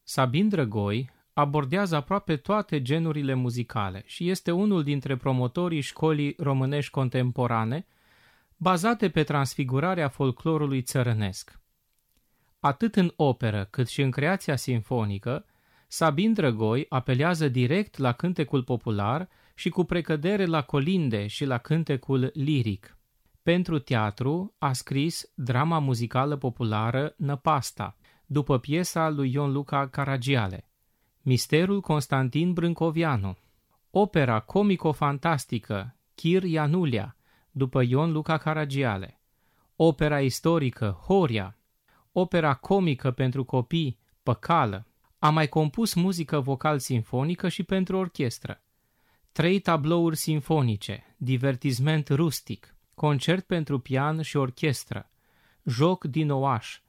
Sabin Drăgoi abordează aproape toate genurile muzicale și este unul dintre promotorii școlii românești contemporane, bazate pe transfigurarea folclorului țărănesc. Atât în operă cât și în creația simfonică, Sabin Drăgoi apelează direct la cântecul popular și cu precădere la colinde și la cântecul liric. Pentru teatru a scris drama muzicală populară Năpasta, după piesa lui Ion Luca Caragiale, Misterul Constantin Brâncovianu, opera comico-fantastică Chir Ianulia, după Ion Luca Caragiale, opera istorică Horia, opera comică pentru copii Păcală. A mai compus muzică vocal-sinfonică și pentru orchestră. 3 tablouri sinfonice, divertisment rustic, concert pentru pian și orchestră, joc din oaș,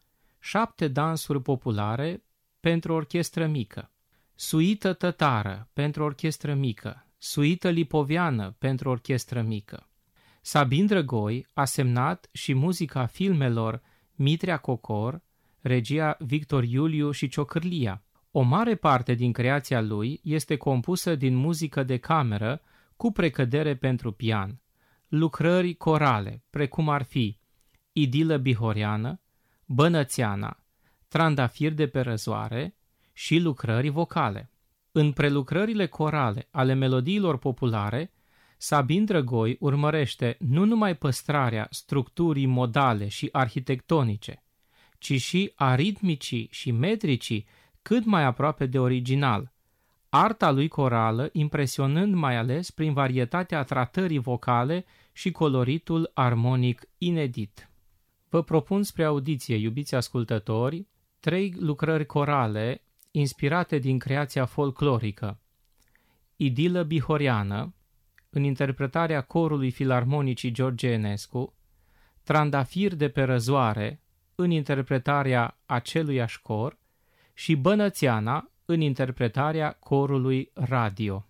7 dansuri populare pentru orchestră mică, suită tătară pentru orchestră mică, suită lipoviană pentru orchestră mică. Sabin Drăgoi a semnat și muzica filmelor Mitrea Cocor, regia Victor Iuliu și Ciocârlia. O mare parte din creația lui este compusă din muzică de cameră cu precădere pentru pian, lucrări corale, precum ar fi Idilă Bihoriană, Bănățeana, Trandafir de pe răzoare și lucrări vocale. În prelucrările corale ale melodiilor populare, Sabin Drăgoi urmărește nu numai păstrarea structurii modale și arhitectonice, ci și a ritmicii și metricii cât mai aproape de original, arta lui corală impresionând mai ales prin varietatea tratării vocale și coloritul armonic inedit. Vă propun spre audiție, iubiți ascultători, 3 lucrări corale inspirate din creația folclorică. Idilă Bihoriană, în interpretarea corului filarmonicii George Enescu, Trandafir de pe răzoare, în interpretarea aceluiași cor, și Bănățeana în interpretarea corului radio.